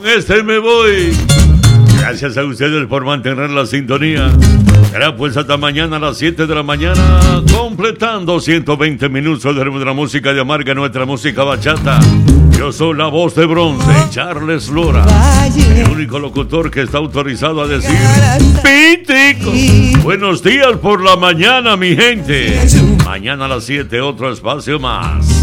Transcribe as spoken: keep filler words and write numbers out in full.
Este me voy. Gracias a ustedes por mantener la sintonía. Será pues hasta mañana a las siete de la mañana, completando ciento veinte minutos de nuestra música de amarga, nuestra música bachata. Yo soy la voz de bronce, Charles Lora, el único locutor que está autorizado a decir Pitico. Buenos días por la mañana, mi gente. Mañana a las siete, otro espacio más.